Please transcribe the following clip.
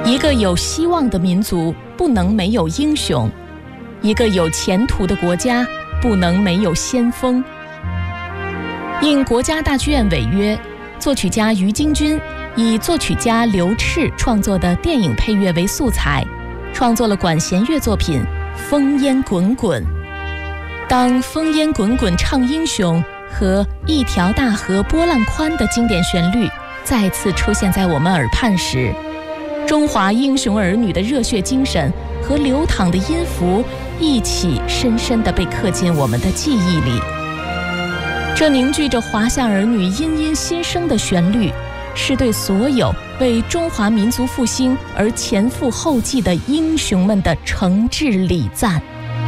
一个有希望的民族不能没有英雄，一个有前途的国家不能没有先锋。应国家大剧院违约，作曲家于京军以作曲家刘炽创作的电影配乐为素材，创作了管弦乐作品《烽烟滚滚》。当烽烟滚滚唱英雄和一条大河波浪宽的经典旋律再次出现在我们耳畔时，中华英雄儿女的热血精神和流淌的音符一起深深地被刻进我们的记忆里。这凝聚着华夏儿女殷殷心声的旋律，是对所有为中华民族复兴而前赴后继的英雄们的诚挚礼赞。